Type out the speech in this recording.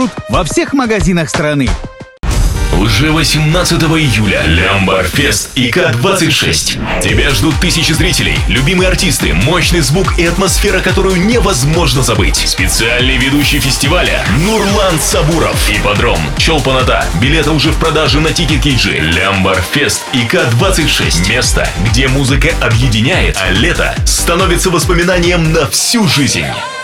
во всех магазинах страны. Уже 18 июля Лямбарфест ИК-26. Тебя ждут тысячи зрителей, любимые артисты, мощный звук и атмосфера, которую невозможно забыть. Специальный ведущий фестиваля Нурлан Сабуров. Ипподром Чолпан-Ата. Билеты уже в продаже на Тикет.KG. Лямбарфест ИК-26. Место, где музыка объединяет, а лето становится воспоминанием на всю жизнь.